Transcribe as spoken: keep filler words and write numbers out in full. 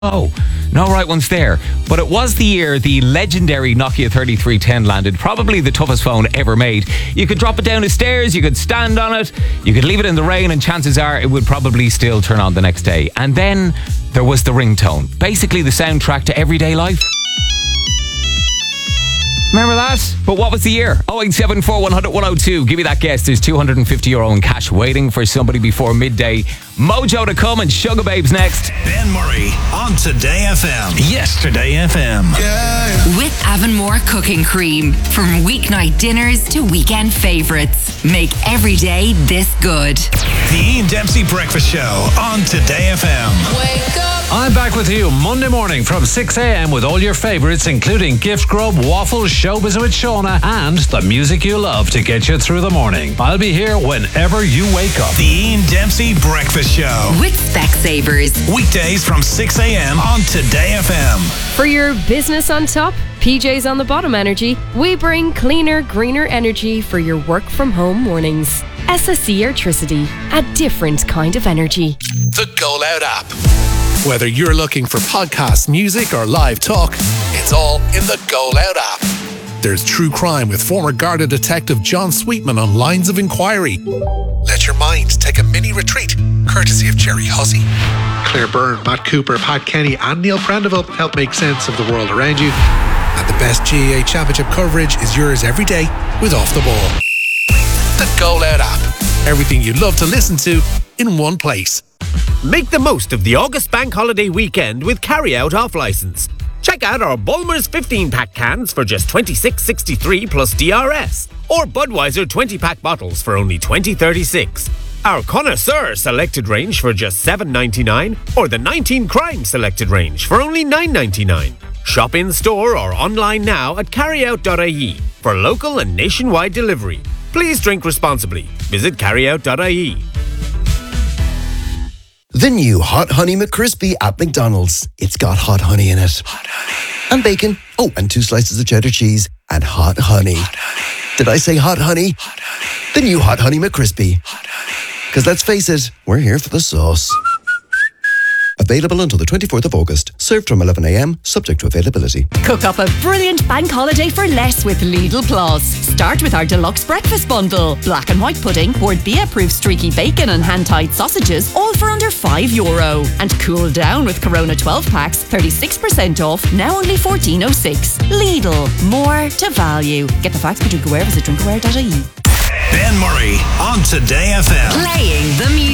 Oh, no right ones there. But it was the year the legendary Nokia thirty-three ten landed. Probably the toughest phone ever made. You could drop it down the stairs, you could stand on it, you could leave it in the rain, and chances are it would probably still turn on the next day. And then there was the ringtone. Basically the soundtrack to everyday life. Remember that? But what was the year? oh eight seven four one hundred one oh two. Give me that guess. There's two hundred fifty euro in cash waiting for somebody before midday. Mojo to come and Sugar Babes next. Ben Murray on Today F M. Yesterday F M. Yeah. With Avonmore Cooking Cream. From weeknight dinners to weekend favourites. Make every day this good. The Ian Dempsey Breakfast Show on Today F M. Wake up. I'm back with you Monday morning from six a.m. with all your favourites, including Gift Grub, Waffles, Showbiz with Shona, and the music you love to get you through the morning. I'll be here whenever you wake up. The Ian Dempsey Breakfast Show. With Specsavers. Weekdays from six a.m. on Today F M. For your business on top, P Js on the bottom energy, we bring cleaner, greener energy for your work from home mornings. S S E Airtricity, a different kind of energy. The Go Loud app. Whether you're looking for podcast, music, or live talk, it's all in the Go Loud app. There's true crime with former Garda detective John Sweetman on Lines of Inquiry. Let your mind take a mini retreat, courtesy of Jerry Hussey. Claire Byrne, Matt Cooper, Pat Kenny, and Neil Prendeville help make sense of the world around you. And the best G A A Championship coverage is yours every day with Off the Ball. The Go Loud app. Everything you'd love to listen to in one place. Make the most of the August Bank Holiday weekend with Carry Out Off Licence. Check out our Bulmers fifteen pack cans for just twenty-six sixty-three plus D R S, or Budweiser twenty pack bottles for only twenty thirty-six. Our Connoisseur selected range for just seven ninety-nine, or the nineteen Crime selected range for only nine ninety-nine. Shop in store or online now at carryout dot I E for local and nationwide delivery. Please drink responsibly. Visit carryout dot I E. The new Hot Honey McCrispy at McDonald's. It's got hot honey in it. Hot honey. And bacon. Oh, and two slices of cheddar cheese. And hot honey. Hot honey. Did I say hot honey? Hot honey. The new Hot Honey McCrispy. Hot honey. Because let's face it, we're here for the sauce. Available until the twenty-fourth of August. Served from eleven a.m, subject to availability. Cook up a brilliant bank holiday for less with Lidl Plus. Start with our deluxe breakfast bundle. Black and white pudding, Port Bia-proof streaky bacon and hand-tied sausages, all for under five euro. And cool down with Corona twelve packs, thirty-six percent off, now only fourteen oh six. Lidl, more to value. Get the facts for Drinkaware, visit drinkaware dot I E. Ben Murray on Today F M. Playing the music.